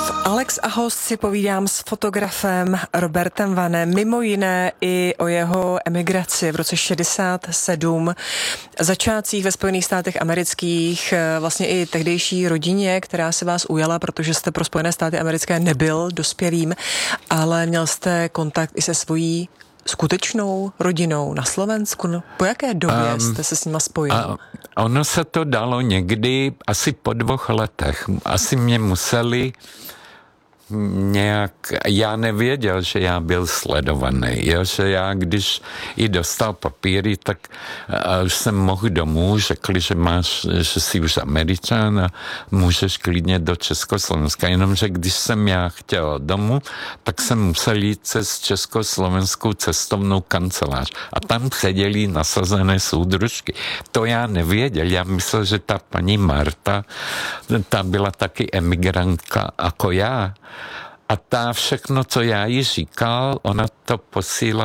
Alex a host si povídám s fotografem Robertem Vanem, mimo jiné i o jeho emigraci v roce 67, začátcích ve Spojených státech amerických, vlastně i tehdejší rodině, která se vás ujala, protože jste pro Spojené státy americké nebyl dospělým, ale měl jste kontakt i se svojí skutečnou rodinou na Slovensku. No, po jaké době jste se s nima spojil? Ono se to dalo někdy asi po 2 letech. Asi mě museli nějak, já nevěděl, že já byl sledovaný, jo? Že já, když i dostal papíry, tak už jsem mohl domů, řekli, že jsi už Američan a můžeš klidně do Československa, jenomže když jsem já chtěl domů, tak jsem musel jít přes československou cestovnou kancelář a tam seděli nasazené soudružky. To já nevěděl, já myslel, že ta paní Marta, ta byla taky emigrantka jako já. A ta všechno, co já jí říkal, ona to posílala